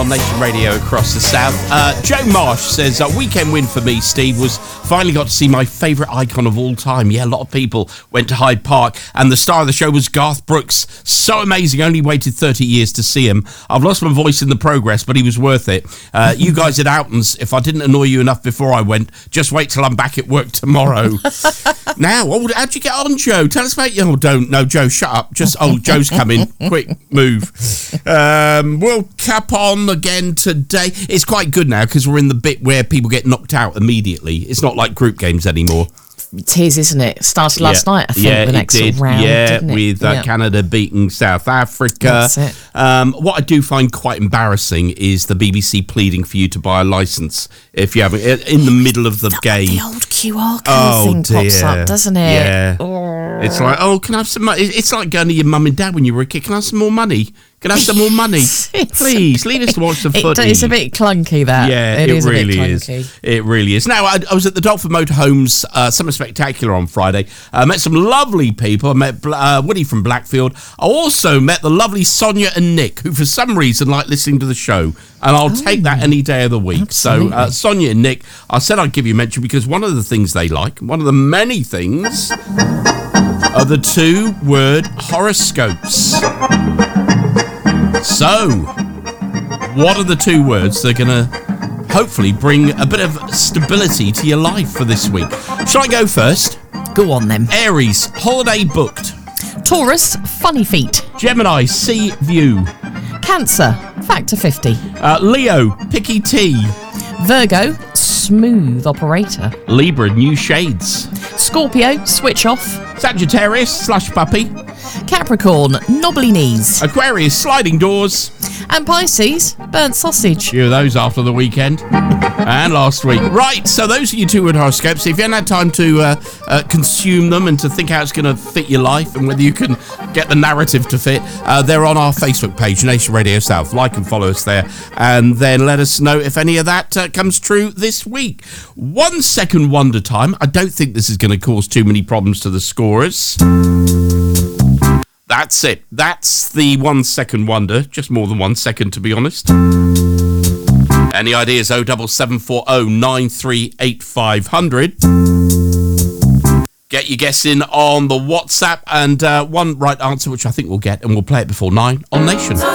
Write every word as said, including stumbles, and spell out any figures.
On Nation Radio across the south. Uh, Joe Marsh says, a weekend win for me, Steve, was finally got to see my favourite icon of all time. Yeah, a lot of people went to Hyde Park, and the star of the show was Garth Brooks. So amazing. Only waited thirty years to see him. I've lost my voice in the progress, but he was worth it. Uh, you guys at Outons, if I didn't annoy you enough before I went, just wait till I'm back at work tomorrow. Now, oh, how'd you get on, Joe? Tell us about you. Oh, don't. No, Joe, shut up. Just, oh, Joe's coming. Quick, move. Um, World Cup on again today. It's quite good now because we're in the bit where people get knocked out immediately. It's not like group games anymore. It is, isn't it? Started last yeah. night, I think, yeah, the next it did. round, yeah, didn't it? with uh, yeah. Canada beating South Africa. That's it. Um, what I do find quite embarrassing is the B B C pleading for you to buy a licence if you haven't, in the middle of the, the game. The old Q R code oh, thing dear. pops up, doesn't it? Yeah. Oh. It's like, oh, can I have some money? It's like going to your mum and dad when you were a kid. Can I have some more money? Can I have some more money? Please, leave us to watch the footy. It, it's a bit clunky, that. Yeah, it, it is really a bit is. clunky. It really is. Now, I, I was at the Dolphin Motorhomes uh, Summer Spectacular on Friday. I uh, met some lovely people. I met uh, Woody from Blackfield. I also met the lovely Sonia and Nick, who for some reason like listening to the show. And I'll oh, take that any day of the week. Absolutely. So, uh, Sonia and Nick, I said I'd give you a mention because one of the things they like, one of the many things, are the two-word horoscopes. So, what are the two words that are going to hopefully bring a bit of stability to your life for this week? Shall I go first? Go on, then. Aries, holiday booked. Taurus, funny feet. Gemini, sea view. Cancer, factor fifty. Uh, Leo, picky tea. Virgo, smooth operator. Libra, new shades. Scorpio, switch off. Sagittarius, slush puppy. Capricorn, knobbly knees. Aquarius, sliding doors. And Pisces, burnt sausage. Few of those after the weekend and last week. Right, so those are your two-word horoscopes. If you haven't had time to uh, uh, consume them and to think how it's going to fit your life and whether you can get the narrative to fit, uh, they're on our Facebook page, Nation Radio South. Like and follow us there, and then let us know if any of that uh, comes true this week. One second wonder time. I don't think this is going to cause too many problems to the scorers. That's it. That's the one second wonder. Just more than one second, to be honest. Any ideas? oh double seven four oh nine three eight five hundred. Get your guess in on the WhatsApp, and uh, one right answer, which I think we'll get, and we'll play it before nine on Nation.